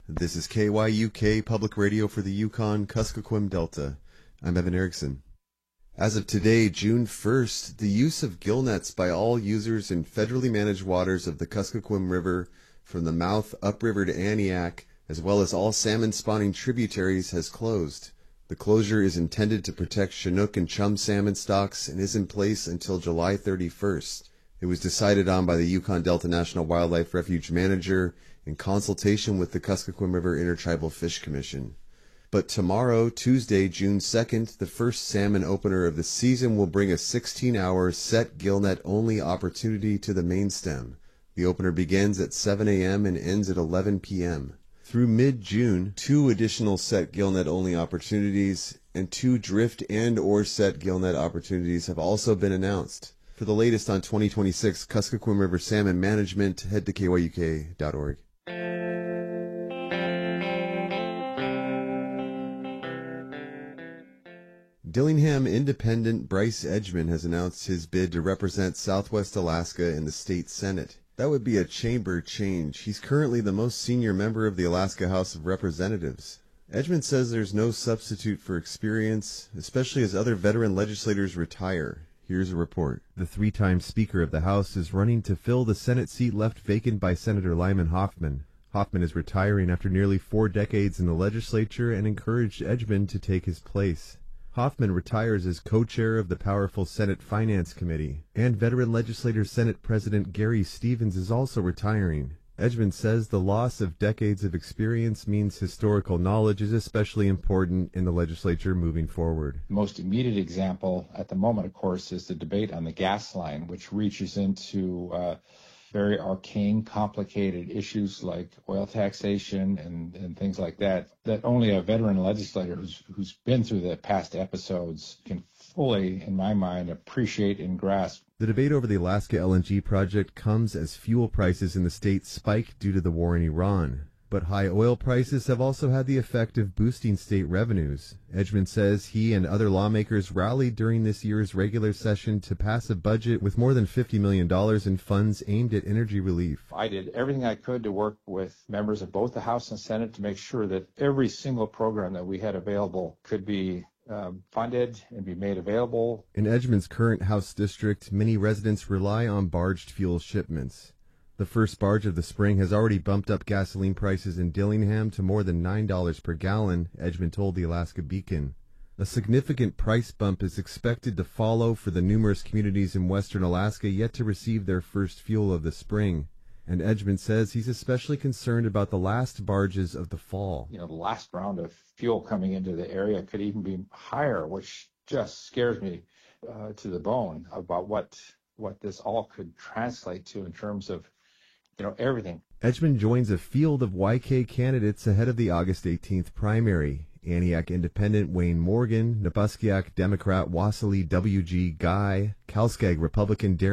This is KYUK Public Radio for the Yukon Kuskokwim Delta. I'm Evan Erickson. As of today, June 1st, the use of gill nets by all users in federally managed waters of the Kuskokwim River from the mouth upriver to Aniak, as well as all salmon spawning tributaries, has closed. The closure is intended to protect Chinook and chum salmon stocks and is in place until July 31st. It was decided on by the Yukon Delta National Wildlife Refuge Manager in consultation with the Kuskokwim River Intertribal Fish Commission. But tomorrow, Tuesday, June 2nd, the first salmon opener of the season will bring a 16-hour set gillnet only opportunity to the main stem. The opener begins at 7 a.m. and ends at 11 p.m. Through mid-June, 2 additional set gillnet only opportunities and 2 drift and or set gillnet opportunities have also been announced. For the latest on 2026 Kuskokwim River salmon management, head to kyuk.org. Dillingham Independent Bryce Edgman has announced his bid to represent Southwest Alaska in the state Senate. That would be a chamber change. He's currently the most senior member of the Alaska House of Representatives. Edgman says there's no substitute for experience, especially as other veteran legislators retire. Here's a report. The 3-time Speaker of the House is running to fill the Senate seat left vacant by Senator Lyman Hoffman. Hoffman is retiring after nearly 4 decades in the legislature and encouraged Edgman to take his place. Hoffman retires as co-chair of the powerful Senate Finance Committee, and veteran legislator Senate President Gary Stevens is also retiring. Edgman says the loss of decades of experience means historical knowledge is especially important in the legislature moving forward. The most immediate example at the moment, of course, is the debate on the gas line, which reaches into very arcane, complicated issues like oil taxation and things like that only a veteran legislator who's been through the past episodes can fully, in my mind, appreciate and grasp. The debate over the Alaska LNG project comes as fuel prices in the state spike due to the war in Iran. But high oil prices have also had the effect of boosting state revenues. Edgman says he and other lawmakers rallied during this year's regular session to pass a budget with more than $50 million in funds aimed at energy relief. I did everything I could to work with members of both the House and Senate to make sure that every single program that we had available could be funded and be made available. In Edgman's current House district, many residents rely on barged fuel shipments. The first barge of the spring has already bumped up gasoline prices in Dillingham to more than $9 per gallon, Edgman told the Alaska Beacon. A significant price bump is expected to follow for the numerous communities in western Alaska yet to receive their first fuel of the spring. And Edgman says he's especially concerned about the last barges of the fall. The last round of fuel coming into the area could even be higher, which just scares me to the bone about what this all could translate to in terms of everything. Edgman joins a field of YK candidates ahead of the August 18th primary. Aniak Independent Wayne Morgan, Nabuskiak Democrat Wassily W.G. Guy, Kalskag Republican Darren